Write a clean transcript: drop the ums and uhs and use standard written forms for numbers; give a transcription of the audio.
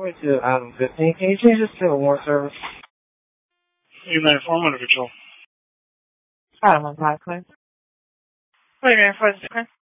42 out of 15. Can you change this to a more service? U94 Motor Patrol. Item on 5, please. Wait a minute, for a second.